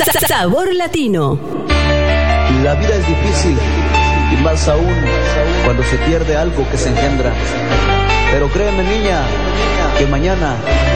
Sabor Latino. La vida es difícil y más aún cuando se pierde algo que se engendra. Pero créeme, niña, que mañana